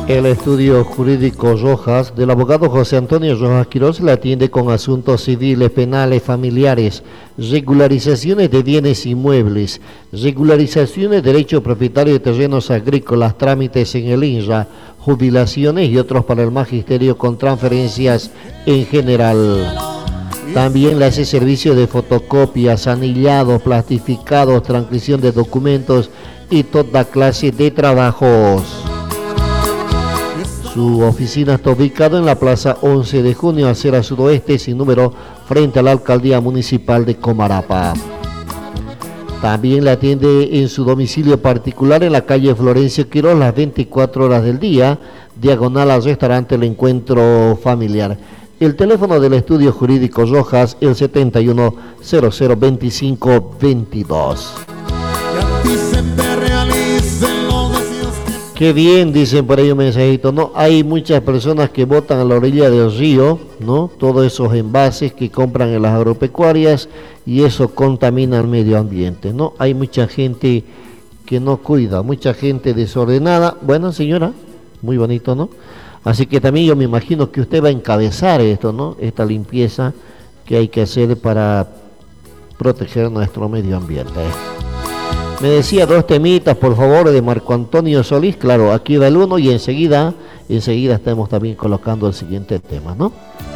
El estudio jurídico Rojas del abogado José Antonio Rojas Quiroz le atiende con asuntos civiles, penales, familiares, regularizaciones de bienes inmuebles, regularizaciones de derecho propietario de terrenos agrícolas, trámites en el INRA, jubilaciones y otros para el magisterio con transferencias en general. También le hace servicio de fotocopias, anillados, plastificados, transcripción de documentos y toda clase de trabajos. Su oficina está ubicada en la plaza 11 de junio, acera sudoeste, sin número, frente a la alcaldía municipal de Comarapa. También le atiende en su domicilio particular en la calle Florencio Quiroz las 24 horas del día, diagonal al restaurante El Encuentro Familiar. El teléfono del estudio jurídico Rojas, el 71002522. Qué bien, dicen por ahí un mensajito, ¿no? Hay muchas personas que botan a la orilla del río, ¿no? Todos esos envases que compran en las agropecuarias y eso contamina el medio ambiente, ¿no? Hay mucha gente que no cuida, mucha gente desordenada. Bueno, señora, muy bonito, ¿no? Así que también yo me imagino que usted va a encabezar esto, ¿no? Esta limpieza que hay que hacer para proteger nuestro medio ambiente. Me decía dos temitas, por favor, de Marco Antonio Solís. Claro, aquí va el uno y enseguida estamos también colocando el siguiente tema, ¿no?